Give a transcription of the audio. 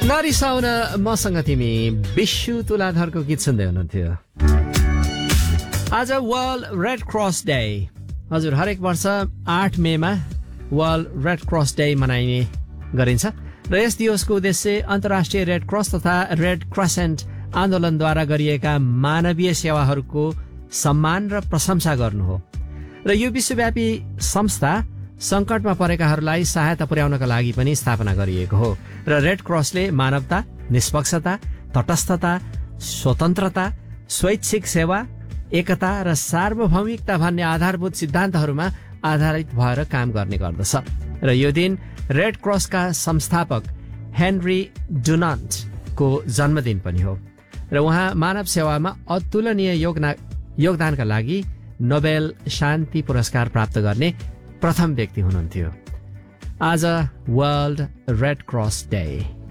नरिसाउन मसँग तिमी विशु तुलाधरको गीत सुन्दै हुनुहुन्थ्यो। आज वर्ल्ड रेड क्रस डे। हजुर, हरेक वर्ष 8 मेमा वर्ल्ड रेड क्रस डे मनाइने गरिन्छ र यस दिवसको उद्देश्य अन्तर्राष्ट्रिय रेड क्रस तथा रेड क्रासेन्ट आन्दोलनद्वारा गरिएका मानवीय सेवाहरूको सम्मान र प्रशंसा गर्नु हो र यो विश्वव्यापी संस्था संकटमा परेकाहरूलाई सहायता पुर्याउनका लागि पनि स्थापना गरिएको हो र रेड क्रसले मानवता, निष्पक्षता, तटस्थता, स्वतन्त्रता, स्वैच्छिक सेवा, एकता र सार्वभौमिकता भन्ने आधारभूत सिद्धान्तहरूमा आधारित भएर काम गर्ने गर्दछ र यो दिन रेड क्रसका संस्थापक हेनरी डुनान्टको जन्मदिन पनि हो र उहाँ मानव सेवामा अतुलनीय योगदानका लागि नोबेल शान्ति पुरस्कार प्राप्त गर्ने प्रथम व्यक्ति हुनुहुन्थ्यो। आज वर्ल्ड रेड क्रस डे।